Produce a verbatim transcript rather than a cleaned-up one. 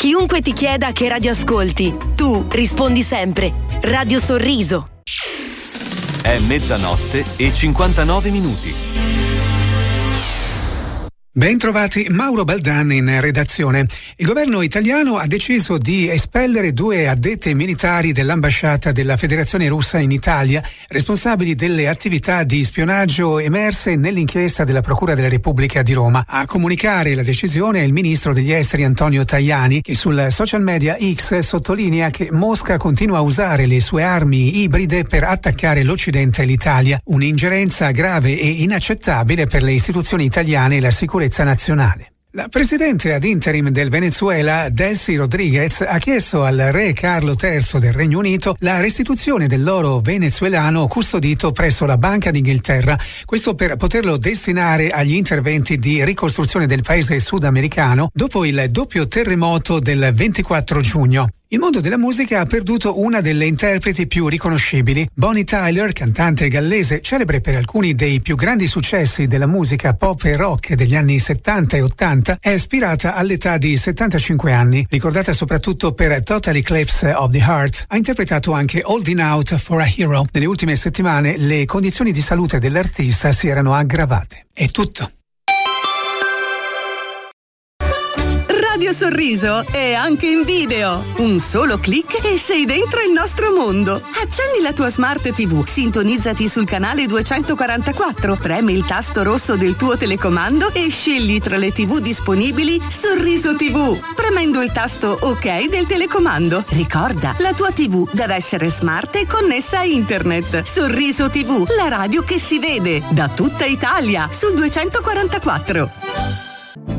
Chiunque ti chieda che radio ascolti, tu rispondi sempre Radio Sorriso. È mezzanotte e cinquantanove minuti. Ben trovati, Mauro Baldan in redazione. Il governo italiano ha deciso di espellere due addette militari dell'ambasciata della Federazione Russa in Italia, responsabili delle attività di spionaggio emerse nell'inchiesta della Procura della Repubblica di Roma. A comunicare la decisione è il ministro degli esteri Antonio Tajani, che sul social media X sottolinea che Mosca continua a usare le sue armi ibride per attaccare l'Occidente e l'Italia, un'ingerenza grave e inaccettabile per le istituzioni italiane e la sicurezza nazionale. La presidente ad interim del Venezuela, Delcy Rodriguez, ha chiesto al re Carlo terzo del Regno Unito la restituzione dell'oro venezuelano custodito presso la Banca d'Inghilterra, questo per poterlo destinare agli interventi di ricostruzione del paese sudamericano dopo il doppio terremoto del ventiquattro giugno. Il mondo della musica ha perduto una delle interpreti più riconoscibili. Bonnie Tyler, cantante gallese, celebre per alcuni dei più grandi successi della musica pop e rock degli anni settanta e ottanta, è ispirata all'età di settantacinque anni. Ricordata soprattutto per Total Eclipse of the Heart, ha interpretato anche Holding Out for a Hero. Nelle ultime settimane le condizioni di salute dell'artista si erano aggravate. È tutto. Radio Sorriso è anche in video. Un solo click e sei dentro il nostro mondo. Accendi la tua Smart tivù, sintonizzati sul canale duecentoquarantaquattro, premi il tasto rosso del tuo telecomando e scegli tra le tivù disponibili Sorriso tivù, premendo il tasto OK del telecomando. Ricorda, la tua tivù deve essere smart e connessa a internet. Sorriso tivù, la radio che si vede da tutta Italia sul duecentoquarantaquattro.